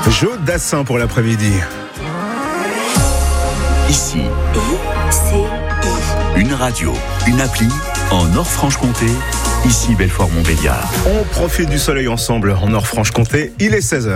Jo Dassin pour l'après-midi. Ici, une radio, une appli en Nord-Franche-Comté. Ici Belfort-Montbéliard. On profite du soleil ensemble en Nord-Franche-Comté. Il est 16h.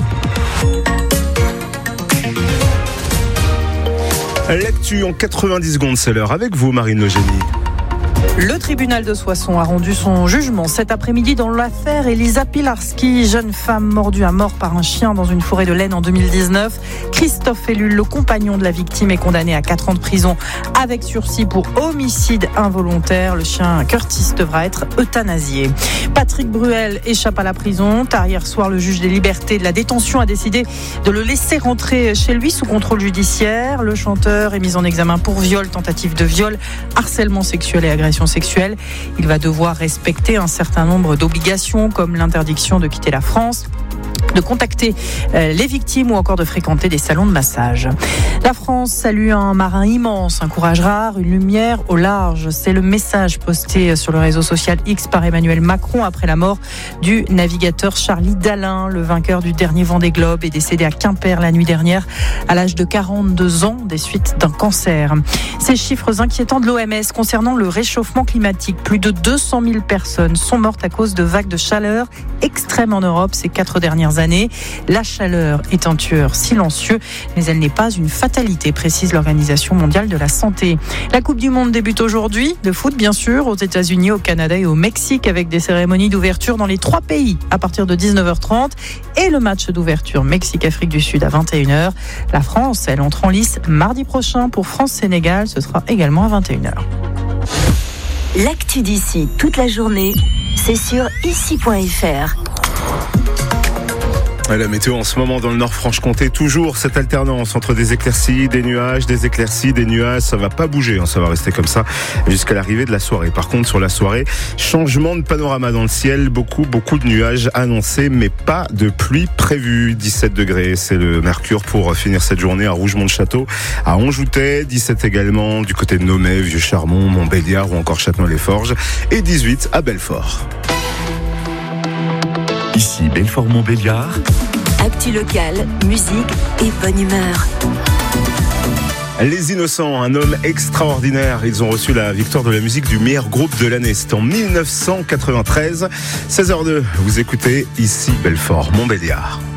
L'actu en 90 secondes, c'est l'heure. Avec vous, Marine Le Génie. Le tribunal de Soissons a rendu son jugement cet après-midi dans l'affaire Elisa Pilarski, jeune femme mordue à mort par un chien dans une forêt de l'Aisne en 2019. Christophe Ellul, le compagnon de la victime, est condamné à 4 ans de prison avec sursis pour homicide involontaire. Le chien Curtis devra être euthanasié. Patrick Bruel échappe à la prison. Tard hier soir, le juge des libertés de la détention a décidé de le laisser rentrer chez lui sous contrôle judiciaire. Le chanteur est mis en examen pour viol, tentative de viol, harcèlement sexuel et agression sexuelle. Il va devoir respecter un certain nombre d'obligations comme l'interdiction de quitter la France, de contacter les victimes ou encore de fréquenter des salons de massage. La France salue un marin immense, un courage rare, une lumière au large. C'est le message posté sur le réseau social X par Emmanuel Macron après la mort du navigateur Charlie Dalin. Le vainqueur du dernier Vendée Globe est décédé à Quimper la nuit dernière à l'âge de 42 ans des suites d'un cancer. Ces chiffres inquiétants de l'OMS concernant le réchauffement climatique. Plus de 200 000 personnes sont mortes à cause de vagues de chaleur extrêmes en Europe ces 4 dernières années. La chaleur est un tueur silencieux, mais elle n'est pas une fatalité, précise l'Organisation mondiale de la santé. La Coupe du Monde débute aujourd'hui, de foot bien sûr, aux États-Unis, au Canada et au Mexique, avec des cérémonies d'ouverture dans les 3 pays à partir de 19h30 et le match d'ouverture Mexique-Afrique du Sud à 21h. La France, elle entre en lice mardi prochain pour France-Sénégal, ce sera également à 21h. L'actu d'ici toute la journée, c'est sur ici.fr. La météo en ce moment dans le Nord-Franche-Comté, toujours cette alternance entre des éclaircies, des nuages, des éclaircies, des nuages. Ça va pas bouger, ça va rester comme ça jusqu'à l'arrivée de la soirée. Par contre, sur la soirée, changement de panorama dans le ciel, beaucoup de nuages annoncés, mais pas de pluie prévue. 17 degrés, c'est le mercure pour finir cette journée à Rougemont-le-Château, à Onjoutet, 17 également du côté de Nomé, Vieux-Charmont, Montbéliard ou encore Châtenois-les-Forges, et 18 à Belfort. Ici Belfort-Montbéliard. Actu locale, musique et bonne humeur. Les Innocents, un homme extraordinaire. Ils ont reçu la victoire de la musique du meilleur groupe de l'année. C'était en 1993. 16h02, vous écoutez ici Belfort-Montbéliard.